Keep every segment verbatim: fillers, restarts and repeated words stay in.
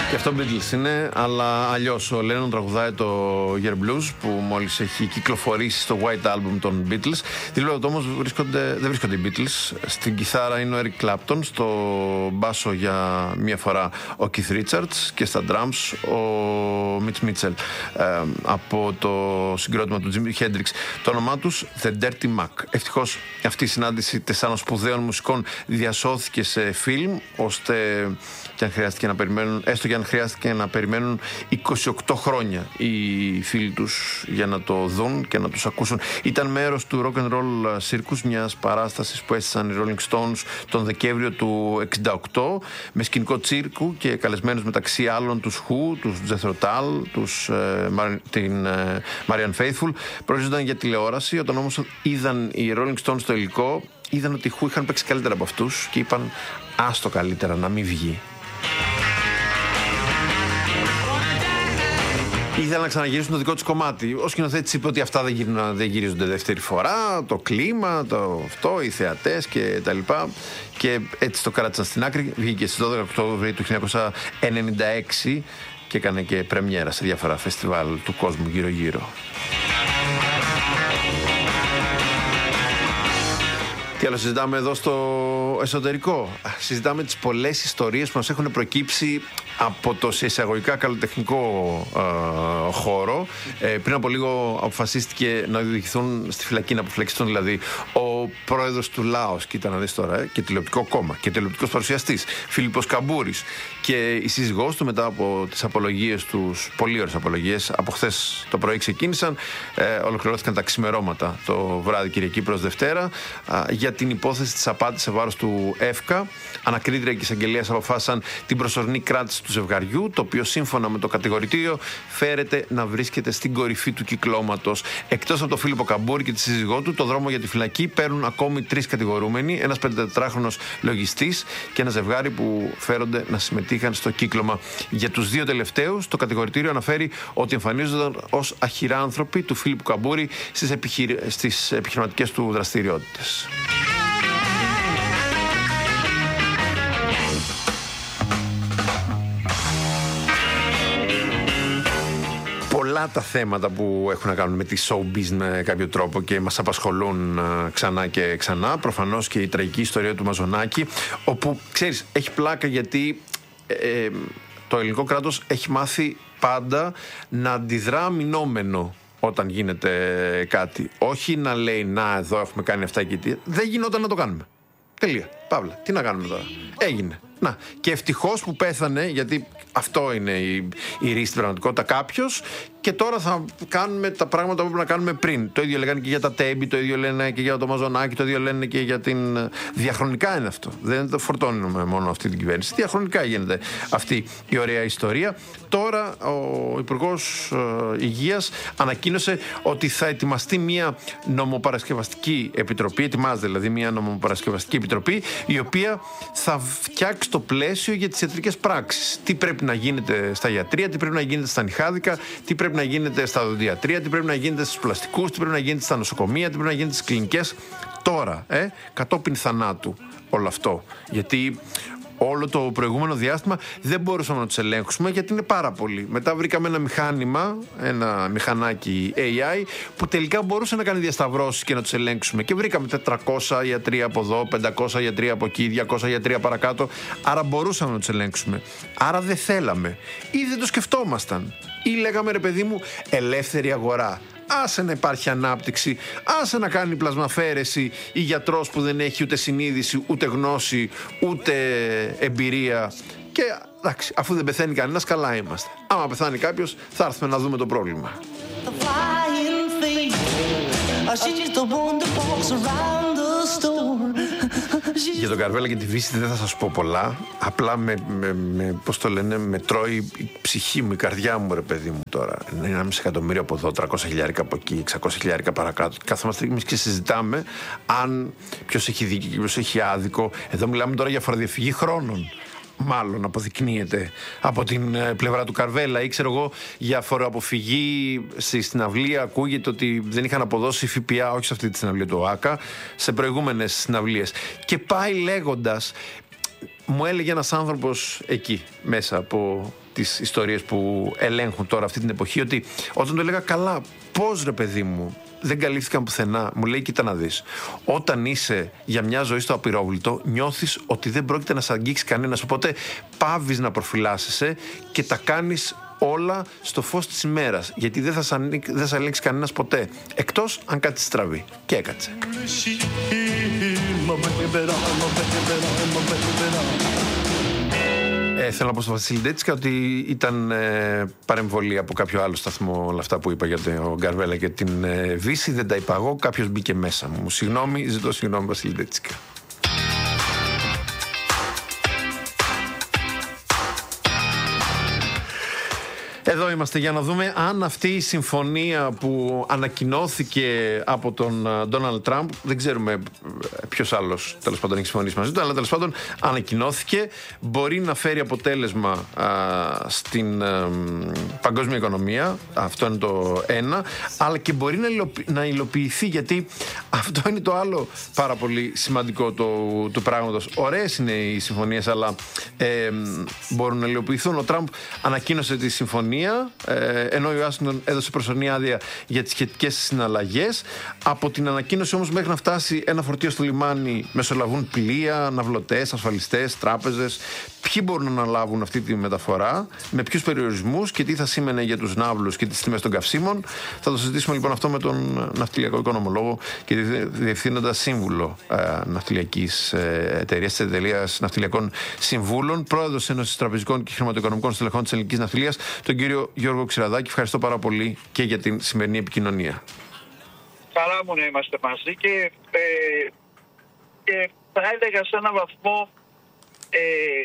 Και αυτό Beatles είναι, αλλά αλλιώς ο Lennon τραγουδάει το Year Blues που μόλις έχει κυκλοφορήσει στο White Album των Beatles. Δηλώνω όμως βρίσκονται, δεν βρίσκονται οι Beatles. Στην κιθάρα είναι ο Eric Clapton, στο μπάσο για μία φορά ο Keith Richards και στα drums ο Mitch Mitchell, ε, από το συγκρότημα του Jimi Hendrix. Το όνομά τους The Dirty Mac. Ευτυχώς αυτή η συνάντηση τεσσάρων σπουδαίων μουσικών διασώθηκε σε φιλμ, ώστε και αν χρειάστηκε να περιμένουν, έστω και αν χρειάστηκε να περιμένουν είκοσι οκτώ χρόνια οι φίλοι τους για να το δουν και να τους ακούσουν. Ήταν μέρος του Rock and Roll Circus, μιας παράστασης που έστησαν οι Rolling Stones τον Δεκέμβριο του εξήντα οκτώ, με σκηνικό τσίρκου και καλεσμένους μεταξύ άλλων τους Who, τους Jethro Tull, τους, ε, την ε, Marianne Faithfull. Προορίζονταν για τηλεόραση. Όταν όμως είδαν οι Rolling Stones το υλικό, είδαν ότι οι Who είχαν παίξει καλύτερα από αυτούς και είπαν άστο καλύτερα να μην βγει. Ήθελα να ξαναγυρίσουν το δικό τους κομμάτι. Ο σκηνοθέτης είπε ότι αυτά δεν, γυρνά, δεν γυρίζονται δεύτερη φορά. Το κλίμα, το αυτό, οι θεατές και τα λοιπά. Και έτσι το κράτησαν στην άκρη. Βγήκε στις δώδεκα Οκτώβρη του χίλια εννιακόσια ενενήντα έξι και έκανε και πρεμιέρα σε διάφορα φεστιβάλ του κόσμου γύρω-γύρω. Τι άλλο συζητάμε εδώ στο εσωτερικό? Συζητάμε τις πολλές ιστορίες που μας έχουν προκύψει από το σε εισαγωγικά καλλιτεχνικό ε, χώρο. Ε, πριν από λίγο αποφασίστηκε να οδηγηθούν στη φυλακή, να αποφυλακιστούν δηλαδή ο πρόεδρος του Λάος, κοίτα να δεις τώρα, ε, και τηλεοπτικό κόμμα και τηλεοπτικός παρουσιαστής Φίλιππος Καμπούρης, και η σύζυγός του μετά από τις απολογίες τους, πολύ ωραίες απολογίες, από χθες το πρωί ξεκίνησαν, ε, ολοκληρώθηκαν τα ξημερώματα το βράδυ Κυριακή προς Δευτέρα, ε, για την υπόθεση της απάτης σε βάρος του ΕΦΚΑ. Ανακρίτρια και εισαγγελίας αποφάσισαν την προσωρινή κράτηση του ζευγαριού, το οποίο σύμφωνα με το κατηγορητήριο φέρεται να βρίσκεται στην κορυφή του κυκλώματος. Εκτός από τον Φίλιππο Καμπούρη και τη σύζυγό του, το δρόμο για τη φυλακή παίρνουν ακόμη τρεις κατηγορούμενοι, ένας πεντετετράχρονος λογιστής και ένα ζευγάρι που φέρονται να συμμετείχαν στο κύκλωμα. Για τους δύο τελευταίους, το κατηγορητήριο αναφέρει ότι εμφανίζονταν ως αχυράνθρωποι του Φίλιππου Καμπούρη στις, επιχειρη... στις επιχειρηματικές του δραστηριότητες. Πολλά τα θέματα που έχουν να κάνουν με τη showbiz με κάποιο τρόπο και μας απασχολούν ξανά και ξανά. Προφανώς και η τραγική ιστορία του Μαζονάκη, όπου, ξέρεις, έχει πλάκα γιατί ε, το ελληνικό κράτος έχει μάθει πάντα να αντιδρά αμυνόμενο όταν γίνεται κάτι. Όχι να λέει να εδώ έχουμε κάνει αυτά και τι. Δεν γινόταν να το κάνουμε. Τελεία. Παύλα. Τι να κάνουμε τώρα. Έγινε. Να. Και ευτυχώς που πέθανε, γιατί αυτό είναι η, η ρίση στην πραγματικότητα, κάποιος, και τώρα θα κάνουμε τα πράγματα που πρέπει να κάνουμε πριν. Το ίδιο λέγανε και για τα Τέμπη, το ίδιο λένε και για το Μαζονάκη, το ίδιο λένε και για την. Διαχρονικά είναι αυτό. Δεν το φορτώνουμε μόνο αυτή την κυβέρνηση. Διαχρονικά γίνεται αυτή η ωραία ιστορία. Τώρα ο Υπουργός ε, Υγείας ανακοίνωσε ότι θα ετοιμαστεί μια νομοπαρασκευαστική επιτροπή, ετοιμάζεται δηλαδή μια νομοπαρασκευαστική επιτροπή, η οποία θα φτιάξει το πλαίσιο για τις ιατρικές πράξεις. Τι πρέπει να γίνεται στα ιατρεία, τι πρέπει να γίνεται στα νυχάδικα, τι πρέπει να γίνεται στα οδοντιατρία, τι πρέπει να γίνεται στους πλαστικούς, τι πρέπει να γίνεται στα νοσοκομεία, τι πρέπει να γίνεται στις κλινικές. Τώρα, ε, κατόπιν θανάτου όλο αυτό. Γιατί όλο το προηγούμενο διάστημα δεν μπορούσαμε να τους ελέγξουμε, γιατί είναι πάρα πολλοί. Μετά βρήκαμε ένα μηχάνημα, ένα μηχανάκι έι άι, που τελικά μπορούσε να κάνει διασταυρώσεις και να τους ελέγξουμε. Και βρήκαμε τετρακόσια ιατρία από εδώ, πεντακόσια ιατρία από εκεί, διακόσια ιατρία παρακάτω. Άρα μπορούσαμε να τους ελέγξουμε. Άρα δεν θέλαμε. Ή δεν το σκεφτόμασταν. Ή λέγαμε, ρε παιδί μου, ελεύθερη αγορά. Άσε να υπάρχει ανάπτυξη, άσε να κάνει πλασμαφέρεση η γιατρός που δεν έχει ούτε συνείδηση, ούτε γνώση, ούτε εμπειρία. Και εντάξει, αφού δεν πεθαίνει κανένας, καλά είμαστε. Άμα πεθάνει κάποιος, θα έρθουμε να δούμε το πρόβλημα. Για τον Καρβέλα και τη Βύση δεν θα σας πω πολλά. Απλά με, με, με, πώς το λένε, με τρώει η ψυχή μου, η καρδιά μου, ρε παιδί μου τώρα. Είναι ένα μισό εκατομμύριο από εδώ, τριακόσια χιλιάρικα από εκεί, εξακόσια χιλιάρικα παρακάτω. Κάθομαστε εμείς και συζητάμε αν ποιος έχει δίκιο και ποιος έχει άδικο. Εδώ μιλάμε τώρα για φοροδιαφυγή χρόνων. Μάλλον αποδεικνύεται από την πλευρά του Καρβέλα, ή ξέρω εγώ για φοροαποφυγή στη συναυλία. Ακούγεται ότι δεν είχαν αποδώσει ΦΠΑ, όχι σε αυτή τη συναυλία του ΟΑΚΑ, σε προηγούμενες συναυλίες. Και πάει λέγοντας, μου έλεγε ένας άνθρωπος εκεί μέσα από τις ιστορίες που ελέγχουν τώρα αυτή την εποχή, ότι όταν του έλεγα καλά, πώς ρε παιδί μου, δεν καλύφθηκαν πουθενά, μου λέει κοίτα να δεις, όταν είσαι για μια ζωή στο απειρόβλητο νιώθεις ότι δεν πρόκειται να σε αγγίξει κανένας, οπότε πάβεις να προφυλάσσεσαι και τα κάνεις όλα στο φως της ημέρας, γιατί δεν θα σε δεν ελέγξει κανένας ποτέ, εκτός αν κάτι στραβεί. Και έκατσε. Ε, θέλω να πω στο Βασίλη Ντέτσικα ότι ήταν ε, παρεμβολή από κάποιο άλλο σταθμό όλα αυτά που είπα για τον Γκαρβέλα και την ε, Βύση. Δεν τα είπα εγώ, κάποιος μπήκε μέσα μου. Συγγνώμη, ζητώ συγγνώμη Βασίλη Ντέτσικα. Εδώ είμαστε για να δούμε αν αυτή η συμφωνία που ανακοινώθηκε από τον Ντόναλντ Τραμπ, δεν ξέρουμε ποιος άλλος τέλος πάντων έχει συμφωνήσει μαζί του, αλλά τέλος πάντων ανακοινώθηκε, μπορεί να φέρει αποτέλεσμα α, στην α, παγκόσμια οικονομία, αυτό είναι το ένα, αλλά και μπορεί να, υλοποιη, να υλοποιηθεί, γιατί αυτό είναι το άλλο πάρα πολύ σημαντικό του, του πράγματος. Ωραίες είναι οι συμφωνίες, αλλά ε, μπορούν να υλοποιηθούν. Ο Τραμπ ανακοίνωσε τη συμφωνία, ενώ η Ουάσιγκτον έδωσε προσωρινή άδεια για τις σχετικές συναλλαγές. Από την ανακοίνωση όμως μέχρι να φτάσει ένα φορτίο στο λιμάνι μεσολαβούν πλοία, ναυλωτές, ασφαλιστές, τράπεζες. Ποιοι μπορούν να αναλάβουν αυτή τη μεταφορά, με ποιους περιορισμούς και τι θα σήμαινε για τους ναύλους και τις τιμές των καυσίμων. Θα το συζητήσουμε λοιπόν αυτό με τον ναυτιλιακό οικονομολόγο και διευθύνοντα σύμβουλο ε, ναυτιλιακής ε, εταιρείας, της εταιρείας ναυτιλιακών συμβούλων, πρόεδρος Ένωσης Τραπεζικών και Χρηματοοικονομικών Στελεχών της Ελληνικής Ναυτιλίας, τον κύριο Γιώργο Ξηραδάκη. Ευχαριστώ πάρα πολύ και για την σημερινή επικοινωνία. Χαρά μου να είμαστε μαζί και, ε, και θα έλεγα σε έναν βαθμό ε,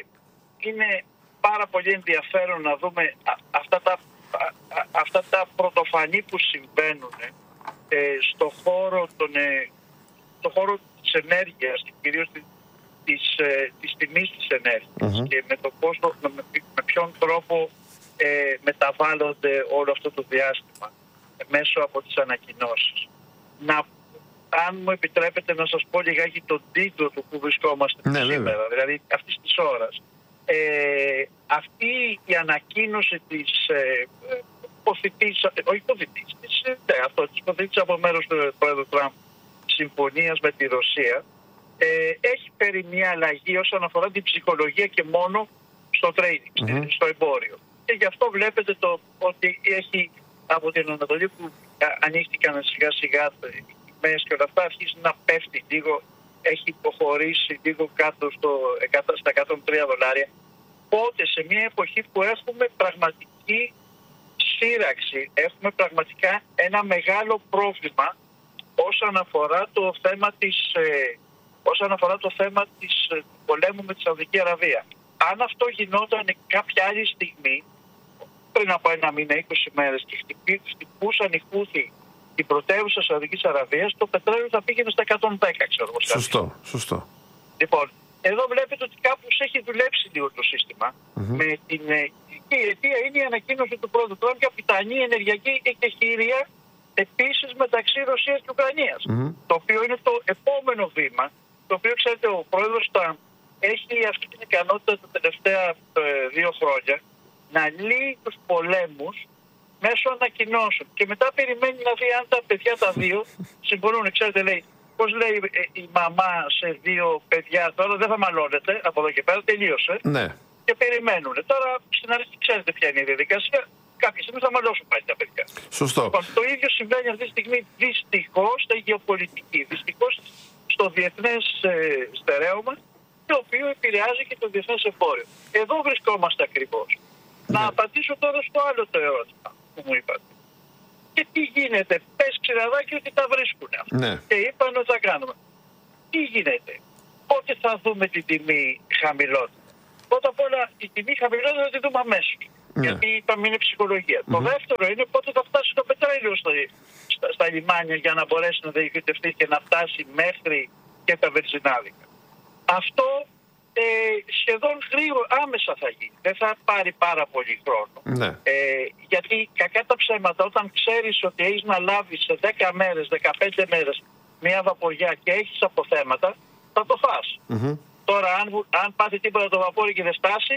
είναι πάρα πολύ ενδιαφέρον να δούμε α, αυτά, τα, α, α, αυτά τα πρωτοφανή που συμβαίνουν ε, στο χώρο, των, ε, στο χώρο της ενέργειας και κυρίως της, της, ε, της τιμής της ενέργειας mm-hmm. και με, το πώς, με, με ποιον τρόπο ε, μεταβάλλονται όλο αυτό το διάστημα ε, μέσω από τις ανακοινώσεις. Να, αν μου επιτρέπετε να σας πω λιγάκι τον τίτλο του που βρισκόμαστε ναι, σήμερα, βέβαια. Δηλαδή αυτής της ώρας. Ε, αυτή η ανακοίνωση της ε, υποθητής, όχι υποθητής, της, ναι, αυτό, της υποθητής από μέρους του Πρόεδρου Τραμπ συμφωνίας με τη Ρωσία ε, έχει φέρει μια αλλαγή όσον αφορά την ψυχολογία και μόνο στο trading, mm-hmm. στο εμπόριο. Και γι' αυτό βλέπετε το, ότι έχει από την Ανατολή που ανοίχτηκαν σιγά σιγά οι τιμές και όλα αυτά αρχίζει να πέφτει λίγο, έχει υποχωρήσει λίγο κάτω στο, στα εκατόν τρία δολάρια. Οπότε σε μια εποχή που έχουμε πραγματική σύραξη, έχουμε πραγματικά ένα μεγάλο πρόβλημα όσον αφορά το θέμα της, ε, όσον αφορά το θέμα της ε, πολέμου με τη Σαουδική Αραβία. Αν αυτό γινόταν κάποια άλλη στιγμή, πριν από ένα μήνα, είκοσι μέρες, και χτυπούσαν οι Χούθοι την πρωτεύουσα της Σαουδικής Αραβίας, το πετρέλαιο θα πήγαινε στα εκατόν δέκα, ξέρω εγώ. Σωστό, σωστό. Λοιπόν, εδώ βλέπετε ότι κάπως έχει δουλέψει λίγο το σύστημα. Mm-hmm. Με την, και η αιτία είναι η ανακοίνωση του Πρόεδρου Τραμπ για πιθανή ενεργειακή εκεχηρία επίσης μεταξύ Ρωσίας και Ουκρανίας. Mm-hmm. Το οποίο είναι το επόμενο βήμα, το οποίο ξέρετε ο Πρόεδρος Τραμπ έχει αυτή την ικανότητα τα τελευταία ε, δύο χρόνια να λύει τους πολέμους μέσω ανακοινώσεων. Και μετά περιμένει να δει αν τα παιδιά τα δύο συμφωνούν. Ξέρετε, λέει, πώς λέει η μαμά σε δύο παιδιά, τώρα δεν θα μαλώνετε, από εδώ και πέρα τελείωσε. Ναι. Και περιμένουν. Τώρα στην αρχή ξέρετε ποια είναι η διαδικασία. Κάποια στιγμή θα μαλώσουν πάλι τα παιδιά. Σωστό. Λοιπόν, το ίδιο συμβαίνει αυτή τη στιγμή δυστυχώς στα γεωπολιτική. Δυστυχώς στο διεθνές ε, στερέωμα, το οποίο επηρεάζει και το διεθνές εμπόριο. Εδώ βρισκόμαστε ακριβώς. Ναι. Να απαντήσω τώρα στο άλλο το ερώτημα που μου είπατε. Και τι γίνεται, πες Ξηραδάκη ότι τα βρίσκουν αυτά. Ναι. Και είπαν ότι θα κάνουμε. Τι γίνεται, πότε θα δούμε την τιμή χαμηλότερη. Πρώτα απ' όλα η τιμή χαμηλότερη θα τη δούμε αμέσως. Ναι. Γιατί είπαμε είναι ψυχολογία. Mm-hmm. Το δεύτερο είναι πότε θα φτάσει το πετρέλαιο στα, στα, στα λιμάνια για να μπορέσει να διοικητευτεί και να φτάσει μέχρι και τα βενζινάδικα. Αυτό ε, σχεδόν γρήγορα άμεσα θα γίνει. Δεν θα πάρει πάρα πολύ χρόνο. Ναι. Ε, γιατί κακά τα ψέματα, όταν ξέρεις ότι έχεις να λάβεις σε δέκα μέρες, δεκαπέντε μέρες μια βαποριά και έχεις αποθέματα, θα το φας. Mm-hmm. Τώρα αν, αν πάθει τίποτα το βαπόρι και δεν στάσει,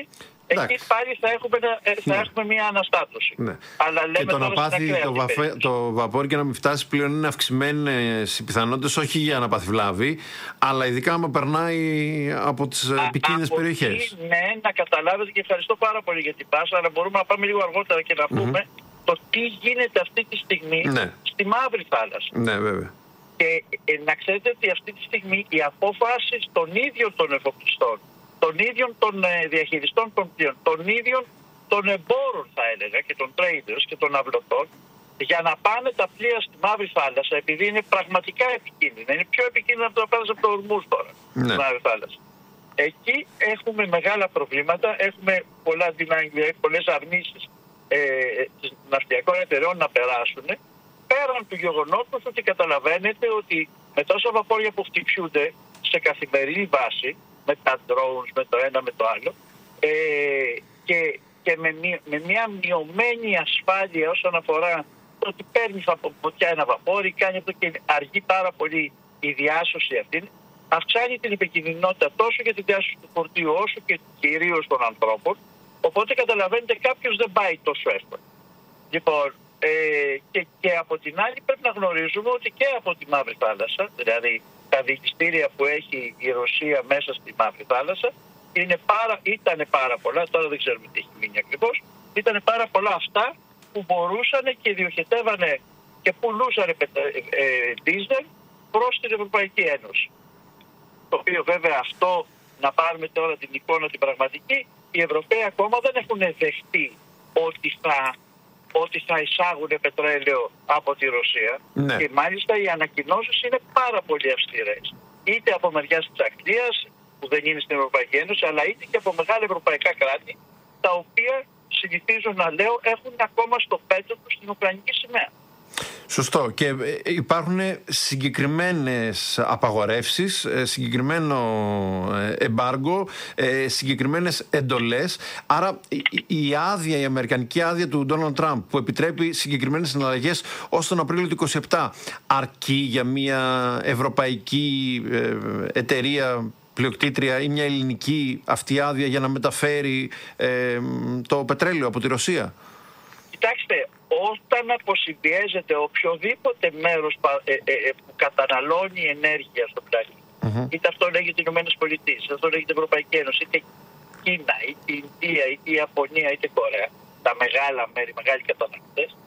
εκεί πάλι θα έχουμε, θα ναι. έχουμε μια αναστάτωση. Ναι. Αλλά λέμε και το να πάθει το, βαφέ, το βαπόρι και να μην φτάσει πλέον είναι αυξημένες οι πιθανότητες, όχι για να πάθει βλάβη, αλλά ειδικά άμα περνάει από τις επικίνδυνες περιοχές. Ναι, να καταλάβετε, και ευχαριστώ πάρα πολύ για την πάσα, αλλά μπορούμε να πάμε λίγο αργότερα και να πούμε mm-hmm. το τι γίνεται αυτή τη στιγμή ναι. στη Μαύρη Θάλασσα. Ναι, βέβαια. Και ε, να ξέρετε ότι αυτή τη στιγμή οι απόφασεις των ίδιων των εφοπλιστών, των ίδιων των ε, διαχειριστών των πλοίων, των ίδιων των εμπόρων θα έλεγα και των traders και των αυλωτών για να πάνε τα πλοία στη Μαύρη Θάλασσα, επειδή είναι πραγματικά επικίνδυνα. Είναι πιο επικίνδυνα από το να πάνε από το Ορμούζ τώρα ναι. στη Μαύρη Θάλασσα. Εκεί έχουμε μεγάλα προβλήματα, έχουμε πολλά δυνάμια, πολλές αρνήσεις ε, ναυτιλιακών εταιρεών να περάσουν, πέραν του γεγονότος ότι καταλαβαίνετε ότι με τόσα βαπόρια που χτυπιούνται σε καθημερινή βάση, με τα drones, με το ένα με το άλλο, ε, και, και με, μια, με μια μειωμένη ασφάλεια όσον αφορά το ότι παίρνει από φωτιά ένα βαπόρι, κάνει αυτό και αργεί πάρα πολύ η διάσωση αυτή, αυξάνει την επικινδυνότητα τόσο για τη διάσωση του φορτίου όσο και κυρίως των ανθρώπων. Οπότε καταλαβαίνετε κάποιος δεν πάει τόσο εύκολα. Λοιπόν, ε, και, και από την άλλη πρέπει να γνωρίζουμε ότι και από τη Μαύρη Θάλασσα, δηλαδή τα διοικητήρια που έχει η Ρωσία μέσα στη Μαύρη Θάλασσα, είναι πάρα, ήτανε πάρα πολλά, τώρα δεν ξέρουμε τι έχει μείνει ακριβώς, ήτανε πάρα πολλά αυτά που μπορούσαν και διοχετεύανε και πουλούσαν δίζελ προς την Ευρωπαϊκή Ένωση. Το οποίο βέβαια αυτό, να πάρουμε τώρα την εικόνα την πραγματική, οι Ευρωπαίοι ακόμα δεν έχουν δεχτεί ότι θα, ότι θα εισάγουν πετρέλαιο από τη Ρωσία. Ναι. Και μάλιστα οι ανακοινώσεις είναι πάρα πολύ αυστηρές. Είτε από μεριάς της Αγγλίας, που δεν είναι στην Ευρωπαϊκή Ένωση, αλλά είτε και από μεγάλα ευρωπαϊκά κράτη, τα οποία συνηθίζω να λέω έχουν ακόμα στο πέτο τους την Ουκρανική σημαία. Σωστό. Και υπάρχουν συγκεκριμένες απαγορεύσεις, συγκεκριμένο εμπάργκο, συγκεκριμένες εντολές. Άρα η άδεια, η αμερικανική άδεια του Ντόναλντ Τραμπ που επιτρέπει συγκεκριμένες συναλλαγές ως τον Απρίλιο του είκοσι επτά αρκεί για μια ευρωπαϊκή εταιρεία πλειοκτήτρια ή μια ελληνική αυτή άδεια για να μεταφέρει ε, το πετρέλαιο από τη Ρωσία? Κοιτάξτε, όταν αποσυμπιέζεται οποιοδήποτε μέρος ε, ε, ε, που καταναλώνει ενέργεια στον πλανήτη, mm-hmm. είτε αυτό λέγεται οι Ηνωμένες Πολιτείες, είτε αυτό λέγεται η Ευρωπαϊκή Ένωση, είτε Κίνα, είτε η Ινδία, είτε η Ιαπωνία, είτε η Κορέα, τα μεγάλα μέρη, μεγάλοι καταναλωτές,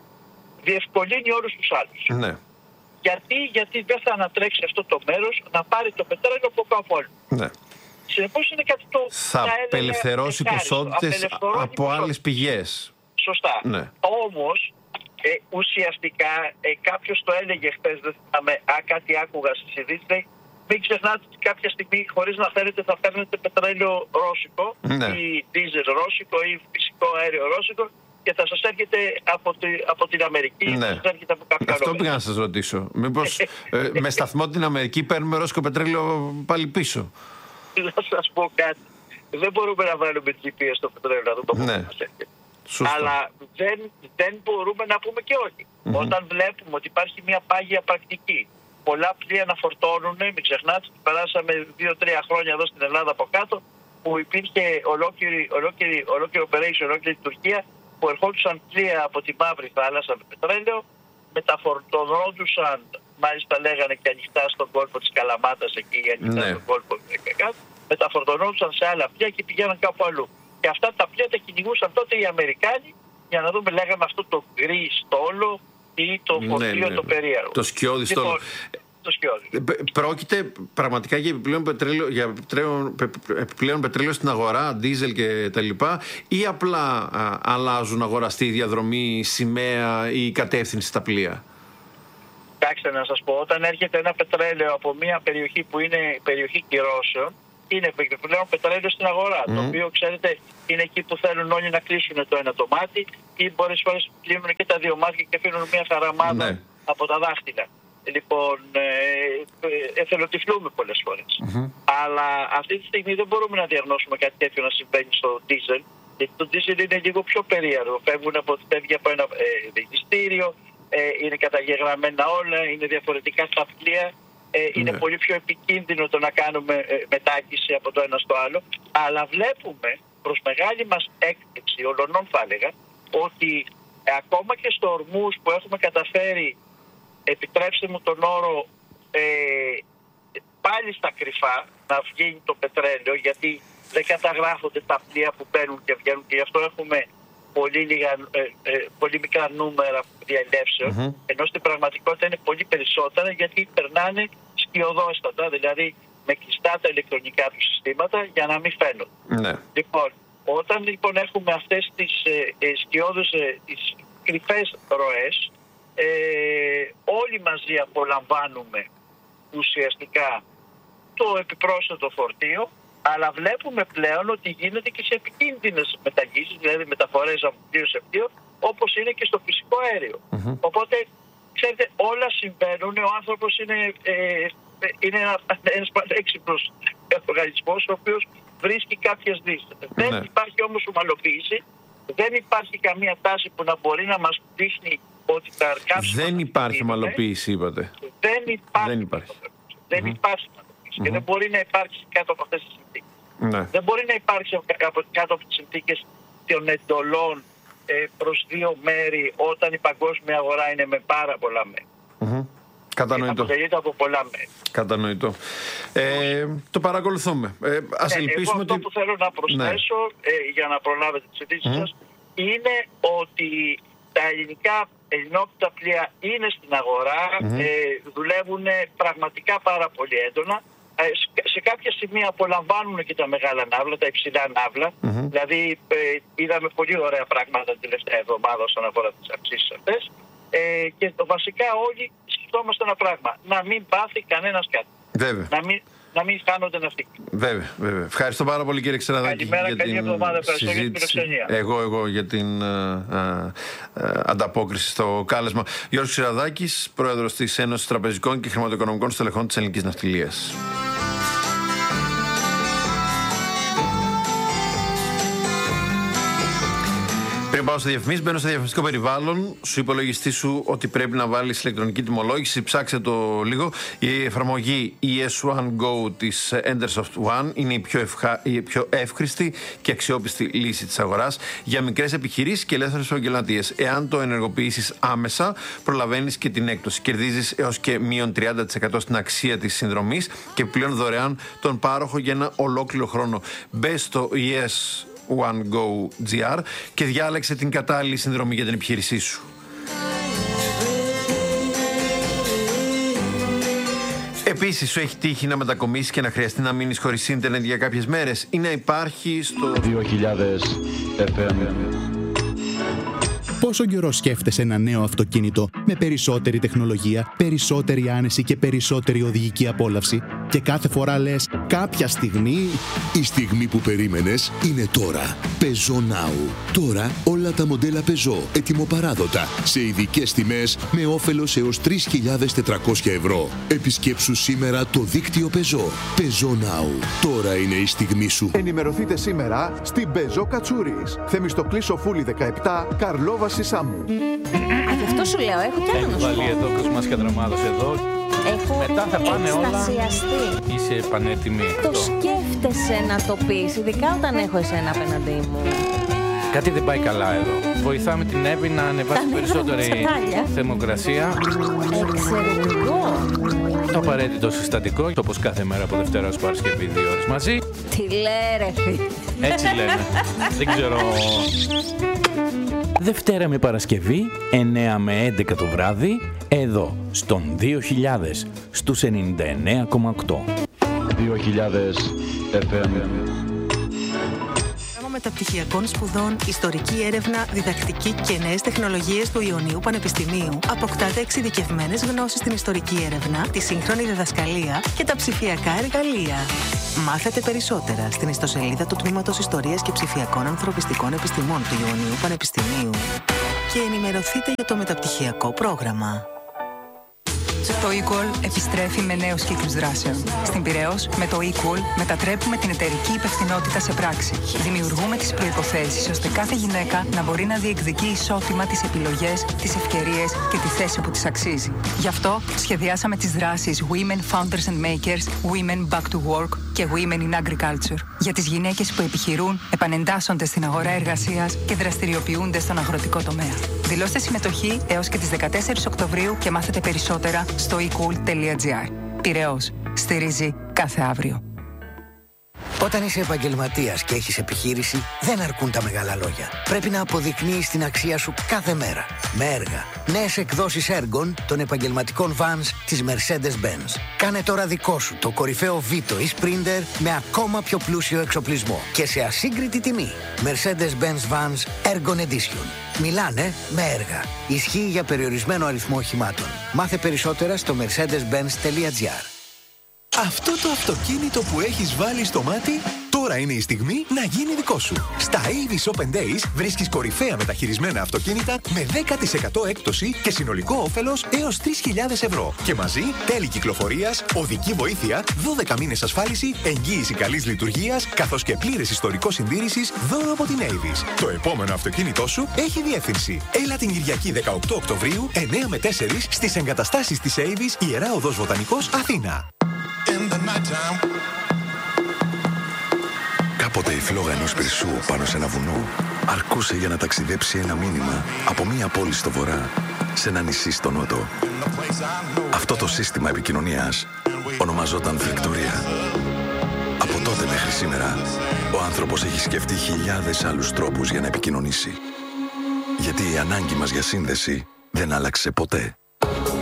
διευκολύνει όλους τους άλλους. Ναι. Γιατί, γιατί δεν θα ανατρέξει αυτό το μέρος να πάρει το πετρέλαιο από κάπου αλλού. Ναι. Συνεπώς είναι κάτι το... Θα απελευθερώσει ποσότητες από άλλες πηγές. Σωστά. Ναι. Όμως, ε, ουσιαστικά, ε, κάποιος το έλεγε χθες, δεν θυμάμαι, α, κάτι άκουγα στις ειδήσεις, λέει, μην ξεχνάτε ότι κάποια στιγμή, χωρίς να θέλετε, θα παίρνετε πετρέλαιο ρώσικο, ναι. ή δίζελ ρώσικο, ή φυσικό αέριο ρώσικο, και θα σας έρχεται από, τη, από την Αμερική, ναι. θα σας έρχεται από κάποιο άλλο. Αυτό πήγα να σας ρωτήσω. Μήπως ε, με σταθμό την Αμερική παίρνουμε ρώσικο πετρέλαιο πάλι πίσω? Να σας πω κάτι. Δεν μπορούμε να βάλουμε τζι πι ες στο πετρέλαιο, να δούμε πού μας έρχεται. Σωστό. Αλλά δεν, δεν μπορούμε να πούμε και όχι. Mm-hmm. Όταν βλέπουμε ότι υπάρχει μια πάγια πρακτική, πολλά πλοία να φορτώνουν, μην ξεχνάτε ότι περάσαμε δύο τρία χρόνια εδώ στην Ελλάδα από κάτω, που υπήρχε ολόκληρη, ολόκληρη, ολόκληρη operation, ολόκληρη Τουρκία, που ερχόντουσαν πλοία από τη Μαύρη Θάλασσα με πετρέλαιο, μεταφορτωνόντουσαν, μάλιστα λέγανε και ανοιχτά στον κόλπο της Καλαμάτας εκεί, ανοιχτά ναι. στον κόλπο του, μεταφορτωνόντουσαν σε άλλα πλοία και πηγαίναν κάπου αλλού. Και αυτά τα πλοία τα κυνηγούσαν τότε οι Αμερικάνοι, για να δούμε, λέγαμε αυτό το γκρι στόλο ή το φορτίο ναι, ναι, το περίεργο. Το σκιώδη στόλο. Λοιπόν, το σκιώδη. Πρόκειται πραγματικά για επιπλέον πετρέλαιο, για επιπλέον, επιπλέον πετρέλαιο στην αγορά, ντίζελ και τα λοιπά, ή απλά α, αλλάζουν αγοραστή διαδρομή, σημαία ή κατεύθυνση στα πλοία? Κοιτάξτε να σας πω, όταν έρχεται ένα πετρέλαιο από μια περιοχή που είναι περιοχή κυρώσεων, είναι επιπλέον πετρέλαιο στην αγορά. Mm. Το οποίο, ξέρετε, είναι εκεί που θέλουν όλοι να κλείσουν το ένα το μάτι, ή πολλές φορές κλείνουν και τα δύο μάτια και αφήνουν μια χαραμάδα mm. από τα δάχτυλα. Λοιπόν, ε, ε, εθελοτυφλούμε πολλές φορές. Mm-hmm. Αλλά αυτή τη στιγμή δεν μπορούμε να διαγνώσουμε κάτι τέτοιο να συμβαίνει στο ντίζελ, γιατί το ντίζελ είναι λίγο πιο περίεργο. Φεύγουν από, φεύγει από ένα ε, διηγηστήριο, ε, είναι καταγεγραμμένα όλα, είναι διαφορετικά στα πλοία. Ε, είναι ναι. πολύ πιο επικίνδυνο το να κάνουμε ε, μετάκιση από το ένα στο άλλο. Αλλά βλέπουμε προς μεγάλη μας έκπληξη, ολονών θα έλεγα, ότι ε, ακόμα και στο Ορμούζ που έχουμε καταφέρει, επιτρέψτε μου τον όρο, ε, πάλι στα κρυφά να βγει το πετρέλαιο, γιατί δεν καταγράφονται τα πλοία που μπαίνουν και βγαίνουν και γι' αυτό έχουμε πολύ, λίγα, ε, ε, πολύ μικρά νούμερα διαλέψεων, mm-hmm. ενώ στην πραγματικότητα είναι πολύ περισσότερα γιατί περνάνε σκιωδόστατα, δηλαδή με κλειστά τα ηλεκτρονικά του συστήματα για να μην φαίνονται. Mm-hmm. Λοιπόν, όταν λοιπόν έχουμε αυτές τις ε, ε, σκιώδες, ε, τις κρυφές ροές, ε, όλοι μαζί απολαμβάνουμε ουσιαστικά το επιπρόσθετο φορτίο, αλλά βλέπουμε πλέον ότι γίνεται και σε επικίνδυνες μεταγγίσεις, δηλαδή μεταφορές από πλοίο σε πλοίο, όπως είναι και στο φυσικό αέριο. Mm-hmm. Οπότε, ξέρετε, όλα συμβαίνουν. Ο άνθρωπος είναι, ε, είναι ένας πανέξυπνος οργανισμός, ο οποίος βρίσκει κάποιες λύσεις. Mm-hmm. Δεν υπάρχει όμως ομαλοποίηση, δεν υπάρχει καμία τάση που να μπορεί να μας δείχνει ότι τα καύσιμα... Δεν υπάρχει ομαλοποίηση, είπατε. Δεν υπάρχει. Δεν υπάρχει. Δεν mm-hmm. υπάρχει. Mm-hmm. Και δεν μπορεί να υπάρξει κάτω από αυτές τις συνθήκες. Ναι. Δεν μπορεί να υπάρξει κάτω από τις συνθήκες των εντολών ε, προς δύο μέρη όταν η παγκόσμια αγορά είναι με πάρα πολλά μέρη. Mm-hmm. Κατανοητό. Αποτελείται από πολλά μέρη. Κατανοητό. Ε, το παρακολουθούμε. Ε, ας ε, ελπίσουμε εγώ αυτό ότι... που θέλω να προσθέσω, ναι. ε, για να προλάβετε τις ειδήσεις mm-hmm. σας, είναι ότι τα ελληνικά ελληνόπιτα πλοία είναι στην αγορά, mm-hmm. ε, δουλεύουν πραγματικά πάρα πολύ έντονα. Ε, σε κάποια σημεία απολαμβάνουν και τα μεγάλα ναύλα, τα υψηλά ναύλα. Mm-hmm. Δηλαδή ε, είδαμε πολύ ωραία πράγματα την τελευταία εβδομάδα όσον αφορά τις αυξήσεις αυτές. Ε, και το βασικά όλοι σκεφτόμαστε ένα πράγμα, να μην πάθει κανένας κάτι. Βέβαια. Να μην, να μην χάνονται ναυτικοί. Βέβαια, βέβαια. Ευχαριστώ πάρα πολύ, κύριε Ξεραδάκη. Καλημέρα, για καλή την εβδομάδα. Ευχαριστώ για την φιλοξενία. Εγώ, εγώ για την α, α, α, ανταπόκριση στο κάλεσμα. Γιώργος Ξεραδάκης, πρόεδρος της Ένωσης Τραπεζικών και Χρηματοοικονομικών Στελεχών της Ελληνικής Ναυτιλίας. Πριν πάω σε διαφημίσεις, μπαίνω σε διαφημιστικό περιβάλλον. Σου υπολογιστή σου ότι πρέπει να βάλεις ηλεκτρονική τιμολόγηση. Ψάξε το λίγο. Η εφαρμογή ι ες One Go της Endersoft One είναι η πιο, ευχα... η πιο εύχρηστη και αξιόπιστη λύση της αγοράς για μικρές επιχειρήσεις και ελεύθερους επαγγελματίες. Εάν το ενεργοποιήσεις άμεσα, προλαβαίνεις και την έκπτωση. Κερδίζεις έως και μείον τριάντα τοις εκατό στην αξία της συνδρομής και πλέον δωρεάν τον πάροχο για ένα ολόκληρο χρόνο. Μπες στο ι ες One Go τζι αρ και διάλεξε την κατάλληλη συνδρομή για την επιχείρησή σου. Επίσης, σου έχει τύχει να μετακομίσεις και να χρειαστεί να μείνεις χωρίς ίντερνετ για κάποιες μέρες ή να υπάρχει στο δύο χιλιάδες εφ εμ. Πόσο καιρό σκέφτεσαι ένα νέο αυτοκίνητο με περισσότερη τεχνολογία, περισσότερη άνεση και περισσότερη οδηγική απόλαυση και κάθε φορά λες κάποια στιγμή... Η στιγμή που περίμενες είναι τώρα. Peugeot Now. Τώρα όλα τα μοντέλα Peugeot ετοιμοπαράδοτα σε ειδικές τιμές με όφελος έως τρεις χιλιάδες τετρακόσια ευρώ. Επισκέψου σήμερα το δίκτυο Peugeot. Peugeot Now. Τώρα είναι η στιγμή σου. Ενημερωθείτε σήμερα στην Peugeot Κατσούρης. Θεμιστοκλή Σοφούλη δεκαεπτά, Καρλόβα Σισάμου. Α, γι' αυτό σου λέω, έχω κι άλλο να σου πω. Έχω βάλει εδώ Κοσμάς Κατρομάδος εδώ. Έχω μετά θα πάνε εκστασιαστεί. Όλα. Είσαι πανέτοιμη. Το σκέφτεσαι να το πεις, ειδικά όταν έχω εσένα απέναντί μου. Κάτι δεν πάει καλά εδώ. Βοηθάμε την Εύη να ανεβάσει περισσότερη θερμοκρασία. Εξαιρετικό. Το απαραίτητο συστατικό, όπως κάθε μέρα από Δευτέρα ως Παρασκευή, δύο ώρες μαζί. Τι λέει ρε φίλε. Έτσι λένε. Δεν ξέρω. Δευτέρα με Παρασκευή, εννέα με έντεκα το βράδυ, εδώ, στον δύο χιλιάδες, στους ενενήντα εννέα κόμμα οκτώ. δύο χιλιάδες εφ εμ. Μεταπτυχιακών σπουδών, ιστορική έρευνα, διδακτική και νέες τεχνολογίες του Ιωνίου Πανεπιστημίου αποκτάτε εξειδικευμένες γνώσεις στην ιστορική έρευνα, τη σύγχρονη διδασκαλία και τα ψηφιακά εργαλεία. Μάθετε περισσότερα στην ιστοσελίδα του Τμήματος Ιστορίας και Ψηφιακών Ανθρωπιστικών Επιστημών του Ιωνίου Πανεπιστημίου και ενημερωθείτε για το μεταπτυχιακό πρόγραμμα. Το Equal επιστρέφει με νέους κύκλους δράσεων. Στην Πειραιώς, με το Equal μετατρέπουμε την εταιρική υπευθυνότητα σε πράξη. Δημιουργούμε τις προϋποθέσεις ώστε κάθε γυναίκα να μπορεί να διεκδικεί ισότιμα τις επιλογές, τις ευκαιρίες και τη θέση που της αξίζει. Γι' αυτό σχεδιάσαμε τις δράσεις Women Founders and Makers, Women Back to Work και Women in Agriculture για τις γυναίκες που επιχειρούν, επανεντάσσονται στην αγορά εργασίας και δραστηριοποιούνται στον αγροτικό τομέα. Δηλώστε συμμετοχή έως και τις δεκατέσσερις Οκτωβρίου και μάθετε περισσότερα στο ecool τελεία gr. Πειραιώς. Στηρίζει κάθε αύριο. Όταν είσαι επαγγελματίας και έχεις επιχείρηση, δεν αρκούν τα μεγάλα λόγια. Πρέπει να αποδεικνύεις την αξία σου κάθε μέρα. Με έργα. Νέες εκδόσεις έργων των επαγγελματικών vans της Mercedes-Benz. Κάνε τώρα δικό σου το κορυφαίο Vito ή Sprinter με ακόμα πιο πλούσιο εξοπλισμό και σε ασύγκριτη τιμή. Mercedes-Benz Vans Ergon Edition. Μιλάνε με έργα. Ισχύει για περιορισμένο αριθμό οχημάτων. Μάθε περισσότερα στο mercedes benz τελεία gr. Αυτό το αυτοκίνητο που έχεις βάλει στο μάτι, τώρα είναι η στιγμή να γίνει δικό σου. Στα Avis Open Days βρίσκεις κορυφαία μεταχειρισμένα αυτοκίνητα με δέκα τοις εκατό έκπτωση και συνολικό όφελος έως τρεις χιλιάδες ευρώ. Και μαζί τέλη κυκλοφορίας, οδική βοήθεια, δώδεκα μήνες ασφάλιση, εγγύηση καλής λειτουργίας, καθώς και πλήρες ιστορικό συντήρησης δώρο από την Avis. Το επόμενο αυτοκίνητό σου έχει διεύθυνση. Έλα την Κυριακή δεκαοκτώ Οκτωβρίου, εννιά με τέσσερις, στις εγκαταστάσεις της Avis, Ιερά Οδός Βοτανικός, Αθήνα. Κάποτε η φλόγα ενός πυρσού πάνω σε ένα βουνό αρκούσε για να ταξιδέψει ένα μήνυμα από μία πόλη στο βορρά σε ένα νησί στο νότο. Αυτό το σύστημα επικοινωνίας ονομαζόταν Βικτωρία. Από τότε μέχρι σήμερα ο άνθρωπος έχει σκεφτεί χιλιάδες άλλους τρόπους για να επικοινωνήσει. Γιατί η ανάγκη μας για σύνδεση δεν άλλαξε ποτέ.